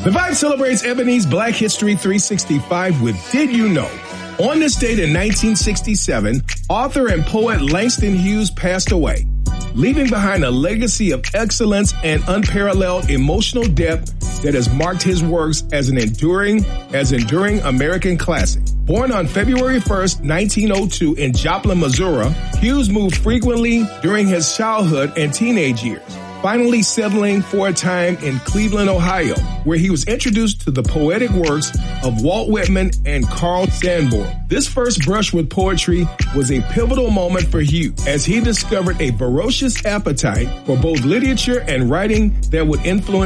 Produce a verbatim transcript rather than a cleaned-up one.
The Vibe celebrates Ebony's Black History three sixty-five with Did You Know? On this date in nineteen sixty-seven, author and poet Langston Hughes passed away, leaving behind a legacy of excellence and unparalleled emotional depth that has marked his works as an enduring, as enduring American classic. Born on February first, nineteen oh two in Joplin, Missouri, Hughes moved frequently during his childhood and teenage years, finally settling for a time in Cleveland, Ohio, where he was introduced to the poetic works of Walt Whitman and Carl Sanborn. This first brush with poetry was a pivotal moment for Hughes, as he discovered a voracious appetite for both literature and writing that would influence